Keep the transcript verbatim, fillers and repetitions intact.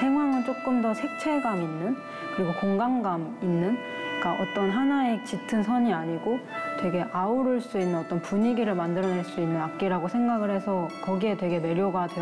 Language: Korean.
생황은 조금 더 색채감 있는, 그리고 공간감 있는, 그러니까 어떤 하나의 짙은 선이 아니고 되게 아우를 수 있는 어떤 분위기를 만들어낼 수 있는 악기라고 생각을 해서 거기에 되게 매료가 되었